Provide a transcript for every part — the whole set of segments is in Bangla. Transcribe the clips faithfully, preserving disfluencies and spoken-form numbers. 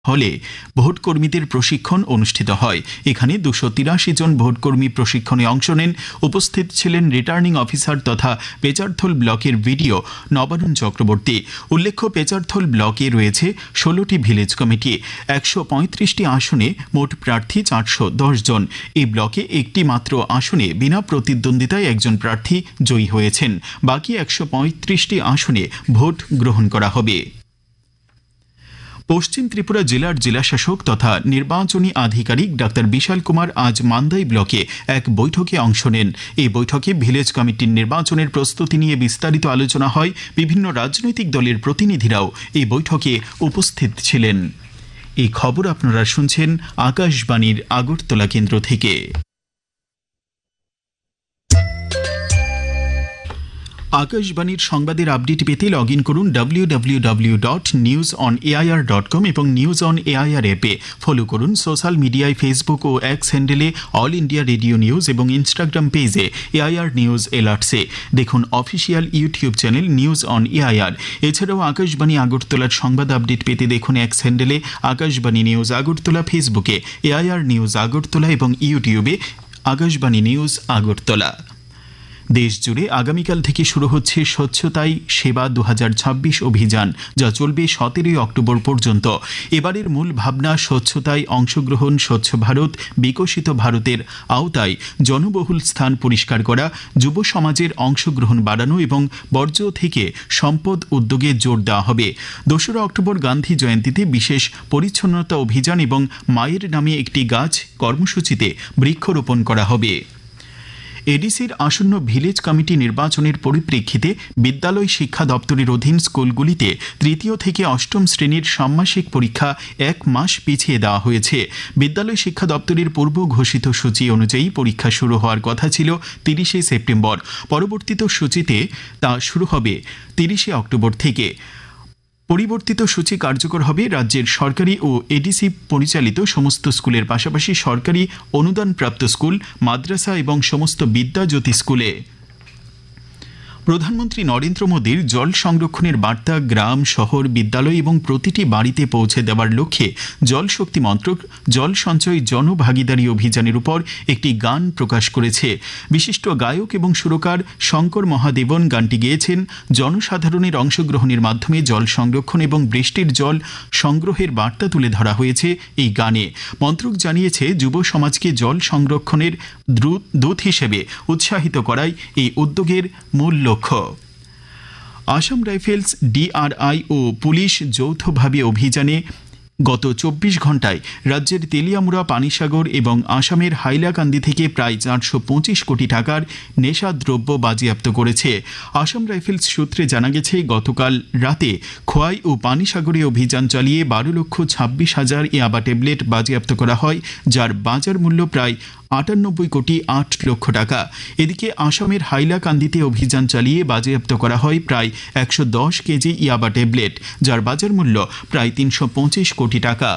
হলে ভোটকর্মীদের প্রশিক্ষণ অনুষ্ঠিত হয়। এখানে দুশো তিরাশি জন ভোটকর্মী প্রশিক্ষণে অংশ নেন। উপস্থিত ছিলেন রিটার্নিং অফিসার তথা পেচারথল ব্লকের ভিডিও নবারুণ চক্রবর্তী। উল্লেখ্য, পেচারথল ব্লকে রয়েছে ষোলোটি ভিলেজ কমিটি, একশো পঁয়ত্রিশটি আসনে মোট প্রার্থী চারশো দশ জন। এই ব্লকে একটি মাত্র আসনে বিনা প্রতিদ্বন্দ্বিতায় একজন প্রার্থী জয়ী হয়েছেন। বাকি একশো পঁয়ত্রিশটি আসনে ভোট গ্রহণ করা হবে। পশ্চিম ত্রিপুরা জেলার জেলাশাসক তথা নির্বাচনী আধিকারিক ডাক্তার বিশাল কুমার আজ মান্দাই ব্লকে এক বৈঠকে অংশ নেন। এই বৈঠকে ভিলেজ কমিটির নির্বাচনের প্রস্তুতি নিয়ে বিস্তারিত আলোচনা হয়। বিভিন্ন রাজনৈতিক দলের প্রতিনিধিরাও এই বৈঠকে উপস্থিত ছিলেন। এই খবর আপনারা শুনছেন আকাশবাণীর আগরতলা কেন্দ্র থেকে। আকাশবাণীর সংবাদের আপডেট পেতে লগ ইন করুন W W W dot news on AIR dot com এবং নিউজ অন এআইআর অ্যাপে ফলো করুন। সোশ্যাল মিডিয়ায় ফেসবুক ও এক্স হ্যান্ডেলে অল ইন্ডিয়া রেডিও নিউজ এবং ইনস্টাগ্রাম পেজে এআইআর নিউজ এলার্টসে দেখুন official YouTube channel news on AIR. এছাড়াও আকাশবাণী আগরতলার সংবাদ আপডেট পেতে দেখুন এক্স হ্যান্ডেলে আকাশবাণী নিউজ আগরতলা, ফেসবুকে এআইআর নিউজ আগরতলা এবং ইউটিউবে আকাশবাণী নিউজ আগরতলা। দেশ জুড়ে আগামীকাল থেকে শুরু হচ্ছে স্বচ্ছতাই সেবা দু হাজার ছাব্বিশ অভিযান, যা চলবে সতেরোই অক্টোবর পর্যন্ত। এবারের মূল ভাবনা স্বচ্ছতায় অংশগ্রহণ, স্বচ্ছ ভারত বিকশিত ভারতের আওতায় জনবহুল স্থান পরিষ্কার করা, যুব সমাজের অংশগ্রহণ বাড়ানো এবং বর্জ্য থেকে সম্পদ উদ্যোগে জোর দেওয়া হবে। দোসরা অক্টোবর গান্ধী জয়ন্তীতে বিশেষ পরিচ্ছন্নতা অভিযান এবং মায়ের নামে একটি গাছ কর্মসূচিতে বৃক্ষরোপণ করা হবে। এডিসির আসন্ন ভিলেজ কমিটি নির্বাচনের পরিপ্রেক্ষিতে বিদ্যালয় শিক্ষা দপ্তরের অধীন স্কুলগুলিতে তৃতীয় থেকে অষ্টম শ্রেণীর ষান্মাসিক পরীক্ষা এক মাস পিছিয়ে দেওয়া হয়েছে। বিদ্যালয় শিক্ষা দপ্তরের পূর্ব ঘোষিত সূচি অনুযায়ী পরীক্ষা শুরু হওয়ার কথা ছিল তিরিশে সেপ্টেম্বর। পরবর্তীত সূচিতে তা শুরু হবে তিরিশে অক্টোবর থেকে। পরিবর্তিত সূচি কার্যকর হবে রাজ্যের সরকারি ও এডিসি পরিচালিত সমস্ত স্কুলের পাশাপাশি সরকারি অনুদানপ্রাপ্ত স্কুল, মাদ্রাসা এবং সমস্ত বিদ্যাজ্যোতি স্কুলে। প্রধানমন্ত্রী নরেন্দ্র মোদীর জল সংরক্ষণের বার্তা গ্রাম, শহর, বিদ্যালয় এবং প্রতিটি বাড়িতে পৌঁছে দেওয়ার লক্ষ্যে জল শক্তি মন্ত্রক জল সঞ্চয় জনভাগিদারী অভিযানের উপর একটি গান প্রকাশ করেছে। বিশিষ্ট গায়ক এবং সুরকার শঙ্কর মহাদেবন গানটি গেয়েছেন। জনসাধারণের অংশগ্রহণের মাধ্যমে জল সংরক্ষণ এবং বৃষ্টির জল সংগ্রহের বার্তা তুলে ধরা হয়েছে এই গানে। মন্ত্রক জানিয়েছে, যুব সমাজকে জল সংরক্ষণের দূত হিসেবে উৎসাহিত করাই এই উদ্যোগের মূল লক্ষ্য। আসাম রাইফেলস, ডিআরআই ও পুলিশ যৌথভাবে অভিযানে গত চব্বিশ ঘন্টায় রাজ্যের তেলিয়ামুড়া, পানিসাগর এবং আসামের হাইলাকান্দি থেকে প্রায় চারশো পঁচিশ কোটি টাকার নেশাদ্রব্য বাজেয়াপ্ত করেছে। আসাম রাইফেলস সূত্রে জানা গেছে, গতকাল রাতে খোয়াই ও পানিসাগরে অভিযান চালিয়ে বারো লক্ষ ছাব্বিশ হাজার ইয়াবা ট্যাবলেট বাজেয়াপ্ত করা হয়, যার বাজার মূল্য প্রায় আটানব্বই কোটি আট লক্ষ টাকা। এদিকে আসামের হাইলাকান্দিতে অভিযান চালিয়ে বাজেয়াপ্ত করা হয় প্রায় একশো দশ কেজি ইয়াবা ট্যাবলেট, যার বাজার মূল্য প্রায় তিনশো পঁচিশ কোটি টাকা।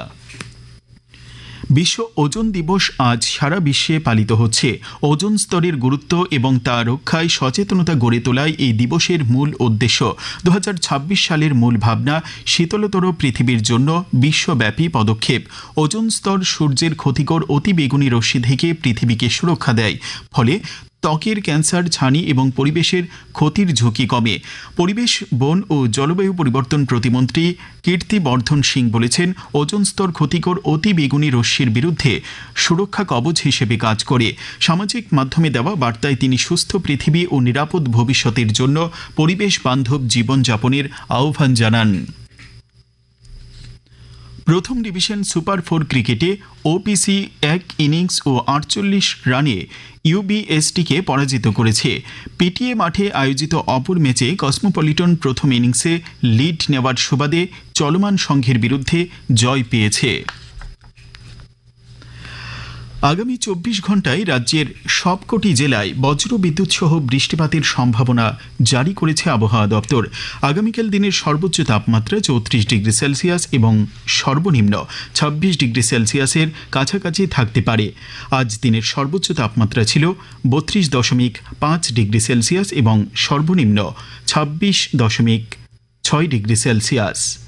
বিশ্ব ওজোন দিবস আজ সারা বিশ্বে পালিত হচ্ছে। ওজোন স্তরের গুরুত্ব এবং তা রক্ষায় সচেতনতা গড়ে তোলাই এই দিবসের মূল উদ্দেশ্য। দু হাজার ছাব্বিশ সালের মূল ভাবনা শীতলতর পৃথিবীর জন্য বিশ্বব্যাপী পদক্ষেপ। ওজোন স্তর সূর্যের ক্ষতিকর অতিবেগুনি রশ্মি থেকে পৃথিবীকে সুরক্ষা দেয়, ফলে ত্বকের ক্যান্সার, ছানি এবং পরিবেশের ক্ষতির ঝুঁকি কমে। পরিবেশ, বন ও জলবায়ু পরিবর্তন প্রতিমন্ত্রী কীর্তি বর্ধন সিং বলেছেন, ওজোন স্তর ক্ষতিকর অতি বেগুনি রশ্মির বিরুদ্ধে সুরক্ষা কবচ হিসেবে কাজ করে। সামাজিক মাধ্যমে দেওয়া বার্তায় তিনি সুস্থ পৃথিবী ও নিরাপদ ভবিষ্যতের জন্য পরিবেশ বান্ধব জীবনযাপনের আহ্বান জানান। প্রথম ডিভিশন সুপার ফোর ক্রিকেটে ওপিসি এক ইনিংস ও আটচল্লিশ রানে ইউবিএসটিকে পরাজিত করেছে। পিটিএ মাঠে আয়োজিত অপর ম্যাচে কসমোপলিটন প্রথম ইনিংসে লিড নেওয়ার সুবাদে চলমান সংঘের বিরুদ্ধে জয় পেয়েছে। আগামী চব্বিশ ঘন্টায় রাজ্যের সবকটি জেলায় বজ্রবিদ্যুৎ সহ বৃষ্টিপাতের সম্ভাবনা জারি করেছে আবহাওয়া দপ্তর। আগামীকাল দিনের সর্বোচ্চ তাপমাত্রা চৌত্রিশ ডিগ্রি সেলসিয়াস এবং সর্বনিম্ন ছাব্বিশ ডিগ্রি সেলসিয়াসের কাছাকাছি থাকতে পারে। আজ দিনের সর্বোচ্চ তাপমাত্রা ছিল বত্রিশ দশমিক পাঁচ ডিগ্রি সেলসিয়াস এবং সর্বনিম্ন ছাব্বিশ দশমিক ছয় ডিগ্রি সেলসিয়াস।